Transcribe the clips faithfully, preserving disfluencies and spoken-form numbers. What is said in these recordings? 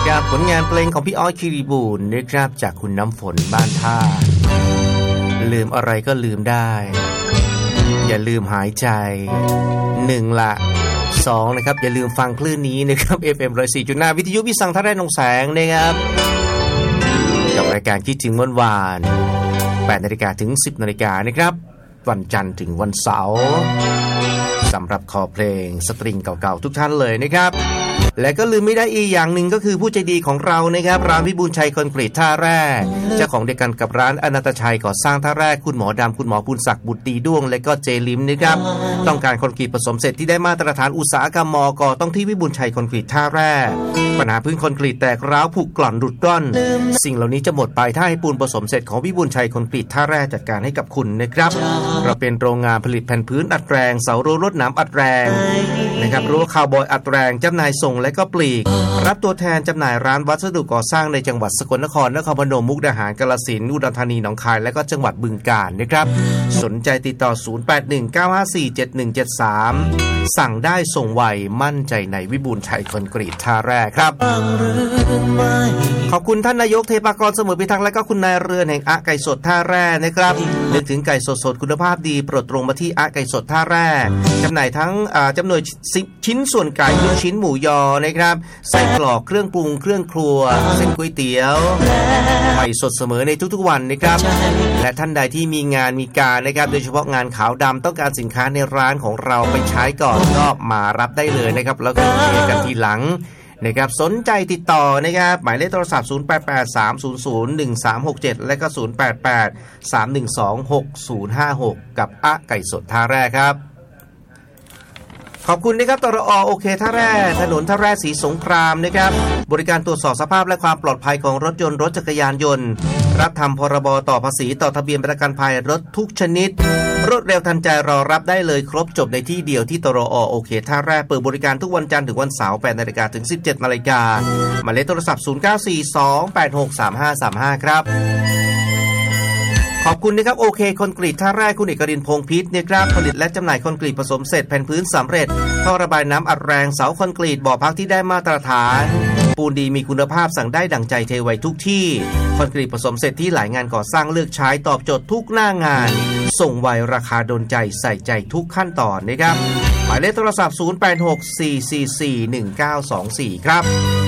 นะครับผลงานเพลงของพี่ออสคิริบูลนะครับจากคุณน้ำฝนบ้านท่าลืมอะไรก็ลืมได้อย่าลืมหายใจหนึ่งละสองนะครับอย่าลืมฟังคลื่นนี้นะครับ เอฟ เอ็ม หนึ่งร้อยสี่จุดห้า วิทยุวิสังท่าแร่หนองแสงนะครับกับรายการคิดถึงวันวานแปดนาฬิกาถึงสิบนาฬิกานะครับวันจันทร์ถึงวันเสาร์สำหรับคอเพลงสตริงเก่าๆทุกท่านเลยนะครับและก็ลืมไม่ได้อีกอย่างหนึ่งก็คือผู้ใจดีของเรานะครับร้านวิบูลย์ชัยคอนกรีตท่าแร่เจ้าของเดียวกันกับร้านอนันตชัยก่อสร้างท่าแร่คุณหมอดำคุณหมอภูลศักดิ์บุตรตีด้วงและก็เจลิมนะครับต้องการคอนกรีตผสมเสร็จที่ได้มาตรฐานอุตสาหกรรมมก.ต้องที่วิบูลย์ชัยคอนกรีตท่าแร่ปัญหาพื้นคอนกรีตแตกร้าวผุกร่อนหลุดร่อนสิ่งเหล่านี้จะหมดไปถ้าให้ปูนผสมเสร็จของวิบูลย์ชัยคอนกรีตท่าแร่จัดการให้กับคุณนะครับเราเป็นโรงงานผลิตแผ่นพื้นอัดแรงเสารั้วรวดหนามอัดแรงนะครับรั้วคาวบอยอัดแรงจำหน่ายส่งและก็ปลีกรับตัวแทนจำหน่ายร้านวัสดุก่อสร้างในจังหวัดสกลนครนครพนมมุกดาหารกาฬสินธุ์อุดรธานีหนองคายและก็จังหวัดบึงกาฬนะครับสนใจติดต่อศูนย์ แปด หนึ่ง เก้า ห้า สี่ เจ็ด หนึ่ง เจ็ด สามสั่งได้ส่งไวมั่นใจในวิบูลย์ชัยคอนกรีตท่าแร่ครับขอบคุณท่านนายกเทพากรเสมอพิทักษ์และก็คุณนายเรือนแห่งอะไก่สดท่าแร่นะครับนึกถึงไก่สดๆคุณภาพดีโปรดตรงมาที่อะไก่สดท่าแร่จำหน่ายทั้งจำนวนสิบชิ้นส่วนไก่ลูกชิ้นหมูยอนะครับใส่กรอกเครื่องปรุงเครื่องครัวเส้นก๋วยเตี๋ยวใหม่สดเสมอในทุกๆวันนะครับและท่านใดที่มีงานมีการนะครับโดยเฉพาะงานขาวดำต้องการสินค้าในร้านของเราไปใช้ก่อนก็มารับได้เลยนะครับแล้วก็เคลียร์กันทีหลังนะครับสนใจติดต่อนะครับหมายเลขโทรศัพท์ศูนย์ แปด แปด สาม ศูนย์ ศูนย์ หนึ่ง สาม หก เจ็ดและก็ศูนย์ แปด แปด สาม หนึ่ง สอง หก ศูนย์ ห้า หกกับอะไก่สดท่าแร่ครับขอบคุณนะครับตรอโอเคท่าแร่ถนนท่าแร่ศรีสงครามนะครับบริการตรวจสอบสภาพและความปลอดภัยของรถยนต์รถจักรยานยนต์รับทำพรบต่อภาษีต่อทะเบียนประกันภัยรถทุกชนิดรวดเร็วทันใจรอรับได้เลยครบจบในที่เดียวที่ตรอโอเคท่าแร่เปิดบริการทุกวันจันทร์ถึงวันเสาร์แปดนาฬิกาถึงสิบเจ็ดนาฬิกาหมายเลขโทรศัพท์ศูนย์ เก้า สี่ สอง แปด หก สาม ห้า สาม ห้าครับขอบคุณนะครับโอเคคอนกรีตท่าแร่คุณเอกรินทร์พงษ์พิษนะครับผลิตและจำหน่ายคอนกรีตผสมเสร็จแผ่นพื้นสำเร็จท่อระบายน้ำอัดแรงเสาคอนกรีตบ่อพักที่ได้มาตรฐานปูนดีมีคุณภาพสั่งได้ดั่งใจเทไว้ทุกที่คอนกรีตผสมเสร็จที่หลายงานก่อสร้างเลือกใช้ตอบโจทย์ทุกหน้างานส่งไวราคาโดนใจใส่ใจทุกขั้นตอนนะครับหมายเลขโทรศัพท์ศูนย์ แปด หก สี่ สี่ สี่ หนึ่ง เก้า สอง สี่ครับ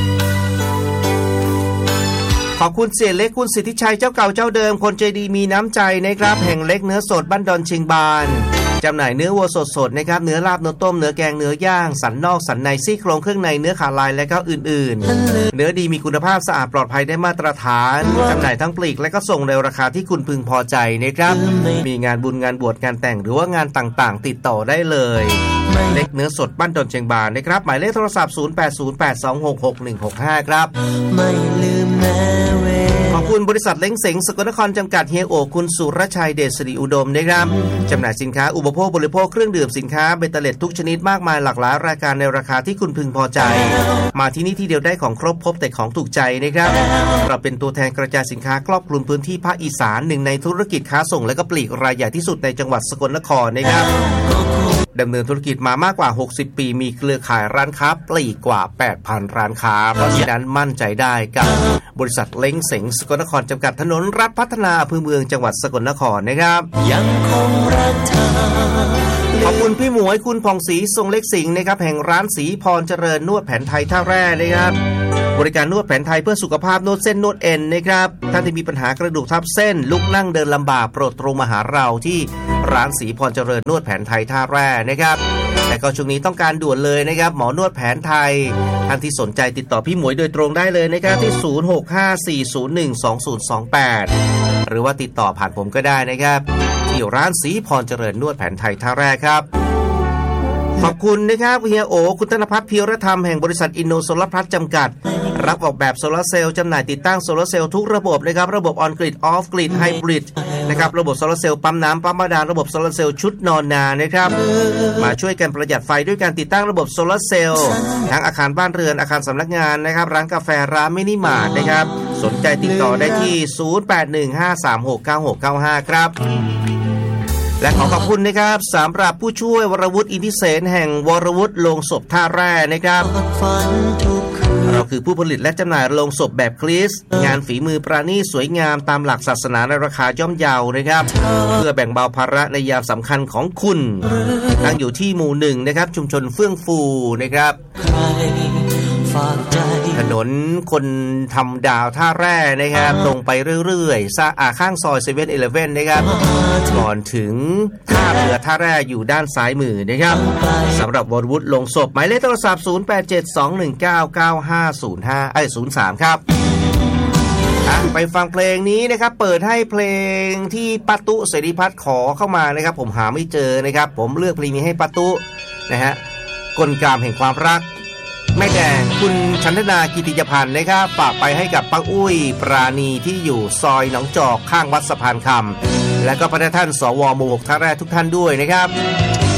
ขอบคุณเสียเล็กคุณสิทธิชัยเจ้าเก่าเจ้าเดิมคนใจดีมีน้ำใจนะครับแห่งเล็กเนื้อสดบ้านดอนเชียงบานจำหน่ายเนื้อวัวสดๆนะครับเนื้อลาบเนื้อต้มเนื้อแกงเนื้อย่างสันนอกสันในซี่โครงเครื่องในเนื้อขาลายและก็อื่นๆเนื้อดีมีคุณภาพสะอาดปลอดภัยได้มาตรฐานจำหน่ายทั้งปลีกและก็ส่งในราคาที่คุณพึงพอใจนะครับมีงานบุญงานบวชงานแต่งหรือว่างานต่างๆติดต่อได้เลยเล็กเนื้อสดบ้านดอนเชียงบานนะครับหมายเลขโทรศัพท์ศูนย์ แปด ศูนย์ แปด สอง หก หก หนึ่ง หก ห้าครับไม่ลืมแม้เวขอบคุณบริษัทเล้งเสงสกลนครจำกัดเฮียโอคุณสุรชัยเดชสิริอุดมนะครับจำหน่ายสินค้าอุปโภคบริโภคเครื่องดื่มสินค้าเบตเตอร์เล็ตทุกชนิดมากมายหลากหลายรายการในราคาที่คุณพึงพอใจมาที่นี่ที่เดียวได้ของครบพบแต่ของถูกใจนะครับเราเป็นตัวแทนกระจายสินค้าครอบคลุมพื้นที่ภาคอีสานหนึ่งในธุรกิจค้าส่งและก็ปลีกรายใหญ่ที่สุดในจังหวัดสกลนครนะครับดำเนินธุรกิจมามากกว่าหกสิบปีมีเครือข่ายร้านค้าปลีกกว่า แปดพัน ร้านค้าเพราะฉะนั้นมั่นใจได้กับบริษัทเล้งเสงสกลนครจำกัดถนนรัฐพัฒนาอำเภอเมืองจังหวัดสกลนครนะครับยังคงรักเธอขอบคุณพี่หมวยคุณผ่องศรีทรงเล็กสิงห์นะครับแห่งร้านศรีพรเจริญนวดแผนไทยท่าแร่นะครับบริการนวดแผนไทยเพื่อสุขภาพนวดเส้นนวดเอ็นนะครับท่านที่มีปัญหากระดูกทับเส้นลุกนั่งเดินลำบากโปรดตรงมาหาเราที่ร้านศรีพรเจริญนวดแผนไทยท่าแร่นะครับแต่ก็ช่วงนี้ต้องการด่วนเลยนะครับหมอนวดแผนไทยท่านที่สนใจติดต่อพี่หมวยโดยตรงได้เลยนะครับที่ศูนย์ หก ห้า สี่ ศูนย์ หนึ่ง สอง ศูนย์ สอง แปดหรือว่าติดต่อผ่านผมก็ได้นะครับที่ร้านศรีพรเจริญนวดแผนไทยท่าแร่ครับขอบคุณนะครับเฮียโอคุณธนภัทรเพียรธรรมแห่งบริษัทอินโนโซลาร์พลัสจำกัดรับออกแบบโซลาร์เซลล์จำหน่ายติดตั้งโซลาร์เซลล์ทุกระบบนะครับระบบออนกริดออฟกริดไฮบริดนะครับระบบโซลาร์เซลล์ปั๊มน้ำปั๊มบาดาลระบบโซลาร์เซลล์ชุดนอนนานะครับมาช่วยกันประหยัดไฟด้วยการติดตั้งระบบโซลาร์เซลล์ทั้งอาคารบ้านเรือนอาคารสำนักงานนะครับร้านกาแฟร้านมินิมาร์ทนะครับสนใจติดต่อได้ที่ศูนย์ แปด หนึ่ง ห้า สาม หก เก้า หก เก้า ห้าครับและขอขอบคุณนะครับสำหรับผู้ช่วยวรวุฒิอินทิเสนแห่งวรวุฒิโรงศพท่าแร่นะครับเราคือผู้ผลิตและจำหน่ายโลงศพแบบคริสต์งานฝีมือประณีตสวยงามตามหลักศาสนาในราคาย่อมเยานะครับเพื่อแบ่งเบาภาระในยามสำคัญของคุณตั้งอยู่ที่หมู่หนึ่งนะครับชุมชนเฟื่องฟูนะครับถนนคนทำดาวท่าแร่นะครับตรงไปเรื่อยๆซะอาข้างซอยเซเว่นอีเลฟเว่นนะครับก่อนถึงท่าเรือท่าแร่อยู่ด้านซ้ายมือนะครับสำหรับวรวุฒิลงศพหมายเลขโทรศัพท์ศูนย์ แปด เจ็ด สอง หนึ่ง เก้า เก้า ห้า ศูนย์ ห้า เอ้ยศูนย์ สามครับไปฟังเพลงนี้นะครับเปิดให้เพลงที่ป้าตุเสรีพัฒน์ขอเข้ามานะครับผมหาไม่เจอนะครับผมเลือกเพลงนี้ให้ป้าตุนะฮะกลกามแห่งความรักแม่แดงคุณชันธนากิติยพันธ์นะครับฝากไปให้กับป้าอุ้ยปราณีที่อยู่ซอยหนองจอกข้างวัดสะพานคำและก็พระท่านสวหมู่หกท่าแร่ทุกท่านด้วยนะครับ